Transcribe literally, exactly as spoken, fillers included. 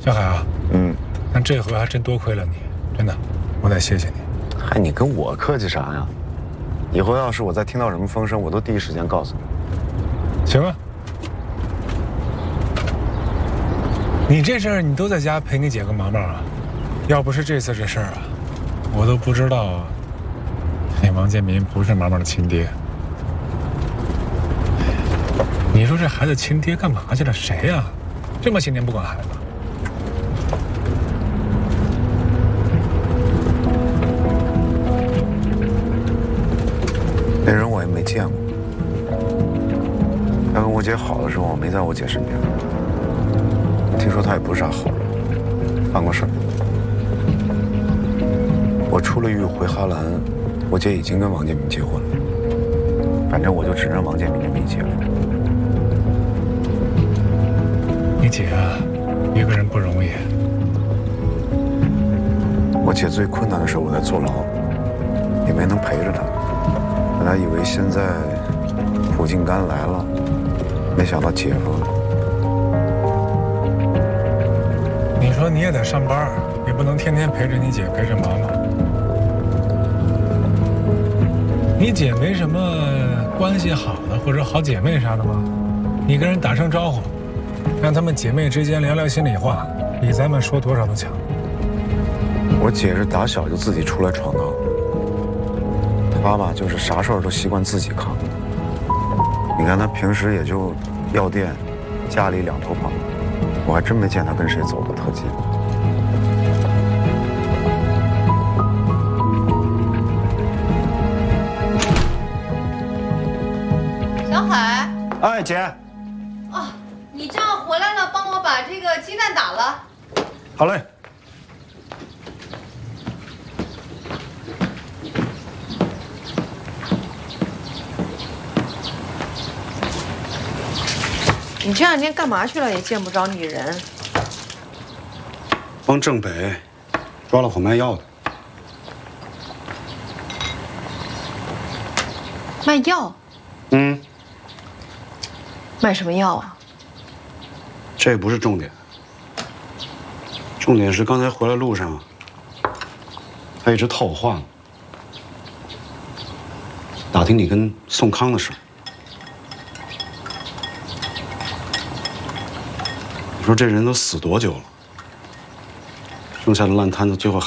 小海啊， 嗯， 但这回还真多亏了你，真的，我得谢谢你。 嗨，你跟我客气啥呀？以后要是我再听到什么风声，我都第一时间告诉你。 行啊。你这阵儿你都在家陪你姐跟毛毛啊？要不是这次这事儿啊，我都不知道那王建民不是毛毛的亲爹。你说这孩子亲爹干嘛去了？谁呀、啊？这么些年不管孩子。 那人我也没见过。他跟我姐好的时候，我没在我姐身边。听说他也不是啥好人，犯过事儿。我出了狱回哈兰，我姐已经跟王建民结婚了。反正我就只认王建民这么一姐夫。 你姐啊，一个人不容易。 我姐最困难的时候我在坐牢，也没能陪着她。本来以为现在苦尽甘来了，没想到解放了。 你说你也得上班，也不能天天陪着你姐陪着毛毛。你姐没什么关系好的或者好姐妹啥的吗？你跟人打声招呼，让她们姐妹之间聊聊心里话，比咱们说多少都强。 我姐是打小就自己出来闯荡，她吧就是啥事儿都习惯自己扛。你看她平时也就药店、家里两头跑，我还真没见她跟谁走得特近。 小海， 哎，姐。 哦，你这样回来了，帮我把这个鸡蛋打了。 好嘞。 你这两天干嘛去了？也见不着你人。 帮郑北抓了伙卖药的。 卖药？ 嗯。 卖什么药啊？ 这不是重点，重点是刚才回来路上，他一直套我话呢，打听你跟宋康的事儿。你说这人都死多久了？剩下的烂摊子最后还